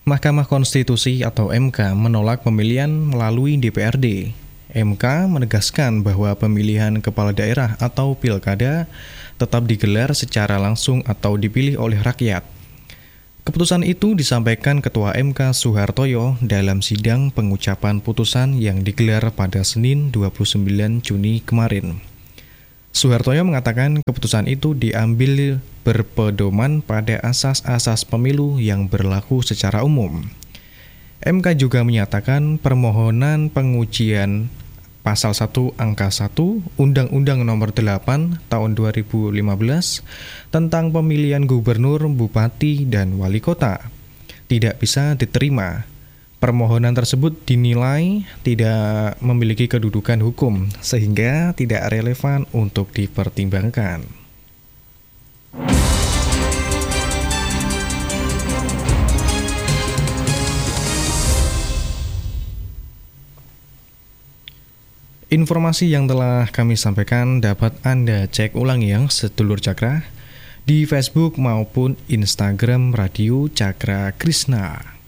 Mahkamah Konstitusi atau MK menolak pemilihan melalui DPRD. MK menegaskan bahwa pemilihan kepala daerah atau pilkada tetap digelar secara langsung atau dipilih oleh rakyat. Keputusan itu disampaikan Ketua MK Soehartoyo dalam sidang pengucapan putusan yang digelar pada Senin 29 Juni kemarin. Soehartoyo mengatakan keputusan itu diambil berpedoman pada asas-asas pemilu yang berlaku secara umum. MK juga menyatakan permohonan pengujian Pasal 1 Angka 1 Undang-Undang Nomor 8 Tahun 2015 tentang pemilihan gubernur, bupati, dan wali kota tidak bisa diterima. Permohonan tersebut dinilai tidak memiliki kedudukan hukum sehingga tidak relevan untuk dipertimbangkan. Informasi yang telah kami sampaikan dapat Anda cek ulang ya, sedulur Cakra, di Facebook maupun Instagram Radio Cakra Krishna.